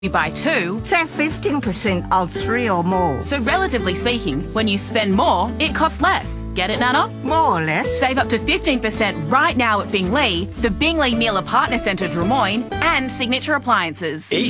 you buy two, Save 15% of 3 or more. so relatively speaking, when you spend more, it costs less. Get it, Nana? More or less. Save up to 15% right now at Bingley, the Bingley Mealer Partner Centre Drummoyne, and Signature Appliances. Easy.